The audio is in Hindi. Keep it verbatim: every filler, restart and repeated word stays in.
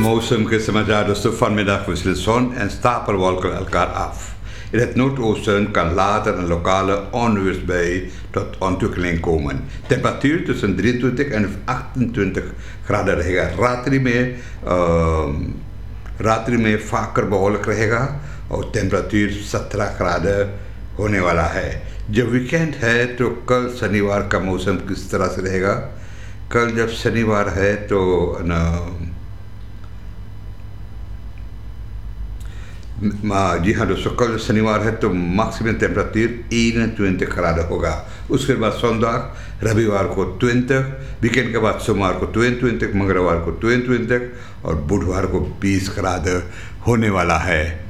moussum que समाचार doorste vanmiddag wisselen zon en stapelwolken elkaar af. In het noordoosten kan later een lokale onweersbui tot ontwikkeling komen. Temperatuur tussen drieëntwintig en achtentwintig graden रहेगा. रात्रि में रात्रि में फाकर बहुलक रहेगा और टेम्परेचर सत्रह ग्राड होने वाला है. जब वीकेंड है तो कल शनिवार का मौसम किस तरह से रहेगा? कल जब शनिवार है तो न जी हाँ दोस्तों, कल शनिवार है तो मैक्सिमम टेम्परेचर इक्कीस ग्राड होगा. उसके बाद सोमवार रविवार को बीस, वीकेंड के बाद सोमवार को बीस, मंगलवार को बीस और बुधवार को बीस ग्राड होने वाला है.